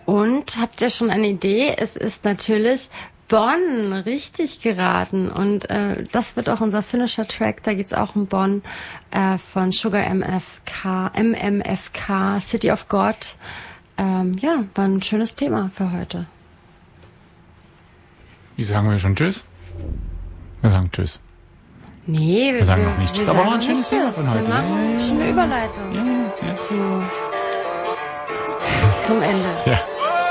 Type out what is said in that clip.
Und habt ihr schon eine Idee? Es ist natürlich Bonn, richtig geraten. Und das wird auch unser Finisher-Track. Da geht's auch um Bonn von Sugar MMFK, City of God. Ja, war ein schönes Thema für heute. Wie sagen wir schon Tschüss? Wir sagen Tschüss. Nee, wir sagen noch nicht Tschüss. Aber war ein schönes Thema von heute. Wir machen schon eine Überleitung ja. zum Ende. Ja.